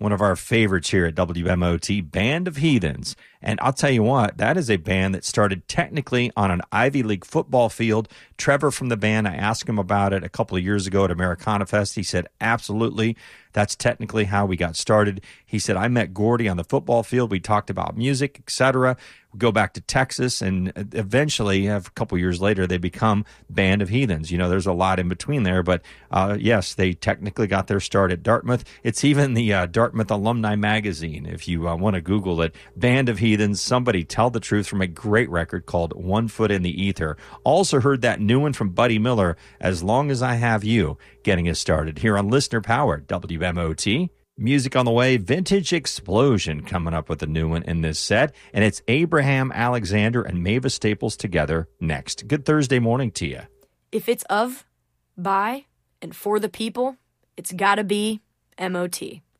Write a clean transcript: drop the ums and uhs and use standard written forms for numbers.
one of our favorites here at WMOT, Band of Heathens. And I'll tell you what, that is a band that started technically on an Ivy League football field. Trevor from the band, I asked him about it a couple of years ago at Americana Fest. He said, absolutely. That's technically how we got started. He said, I met Gordy on the football field. We talked about music, etc. We go back to Texas, and eventually, a couple years later, they become Band of Heathens. You know, there's a lot in between there, but yes, they technically got their start at Dartmouth. It's even the Dartmouth Alumni Magazine, if you want to Google it. Band of Heathens, Somebody Tell the Truth, from a great record called One Foot in the Ether. Also heard that new one from Buddy Miller, As Long as I Have You, getting us started here on Listener Power, WMOT. Music on the way, Vintage Explosion coming up with a new one in this set, and it's Abraham Alexander and Mavis Staples together next. Good Thursday morning to you. If it's of, by, and for the people, it's gotta be MOT.